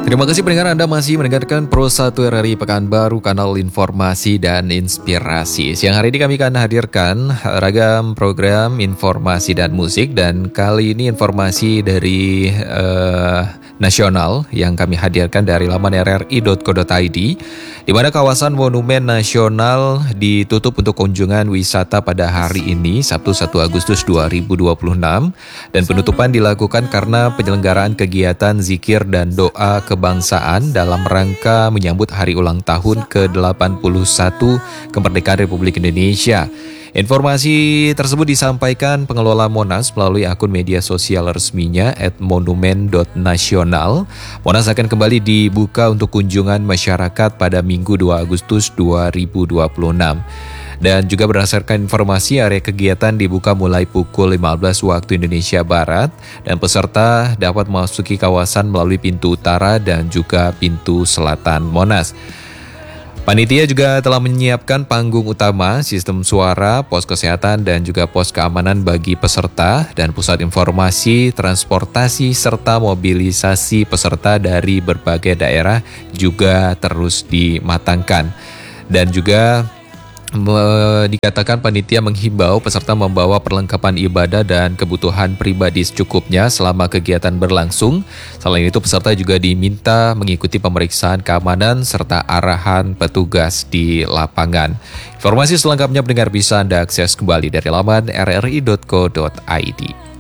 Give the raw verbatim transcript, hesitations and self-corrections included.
Terima kasih pendengar, Anda masih mendengarkan Pro satu R R I Pekanbaru, kanal informasi dan inspirasi. Siang hari ini kami akan hadirkan ragam program informasi dan musik, dan kali ini informasi dari uh, nasional yang kami hadirkan dari laman r r i dot co dot i d, di mana kawasan Monumen Nasional ditutup untuk kunjungan wisata pada hari ini, Sabtu satu Agustus dua ribu dua puluh enam, dan penutupan dilakukan karena penyelenggaraan kegiatan zikir dan doa kebangsaan dalam rangka menyambut hari ulang tahun ke delapan puluh satu kemerdekaan Republik Indonesia. Informasi tersebut disampaikan pengelola Monas melalui akun media sosial resminya at monumen dot nasional. Monas akan kembali dibuka untuk kunjungan masyarakat pada Minggu dua Agustus dua ribu dua puluh enam. Dan juga berdasarkan informasi, area kegiatan dibuka mulai pukul lima belas waktu Indonesia Barat, dan peserta dapat memasuki kawasan melalui pintu utara dan juga pintu selatan Monas. Panitia juga telah menyiapkan panggung utama, sistem suara, pos kesehatan, dan juga pos keamanan bagi peserta, dan pusat informasi, transportasi, serta mobilisasi peserta dari berbagai daerah juga terus dimatangkan. Dan juga dikatakan panitia menghimbau peserta membawa perlengkapan ibadah dan kebutuhan pribadi secukupnya selama kegiatan berlangsung. Selain itu, peserta juga diminta mengikuti pemeriksaan keamanan serta arahan petugas di lapangan. Informasi selengkapnya pendengar bisa Anda akses kembali dari laman r r i dot co dot i d.